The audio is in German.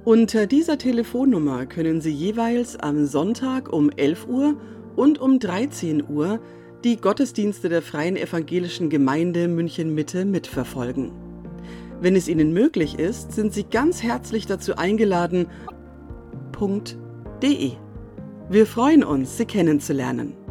Unter dieser Telefonnummer können Sie jeweils am Sonntag um 11 Uhr und um 13 Uhr die Gottesdienste der Freien Evangelischen Gemeinde München-Mitte mitverfolgen. Wenn es Ihnen möglich ist, sind Sie ganz herzlich dazu eingeladen. .de. Wir freuen uns, Sie kennenzulernen.